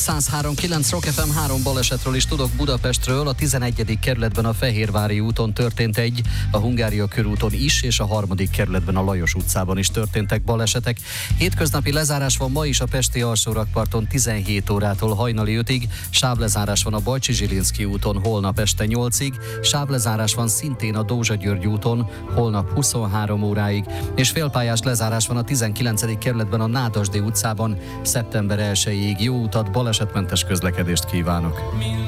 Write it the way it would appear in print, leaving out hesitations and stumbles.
103.9 Rock FM 3 balesetről is tudok Budapestről. A 11. kerületben a Fehérvári úton történt egy, a Hungária körúton is, és a 3. kerületben a Lajos utcában is történtek balesetek. Hétköznapi lezárás van ma is a pesti alsórakparton 17 órától hajnali 5-ig, sávlezárás van a Bajcsy-Zsilinszky úton holnap este 8-ig, sávlezárás van szintén a Dózsa-György úton holnap 23 óráig, és félpályás lezárás van a 19. kerületben a Nádasdy utcában szeptember 1-ig. Jó utat, balesetmentes közlekedést kívánok!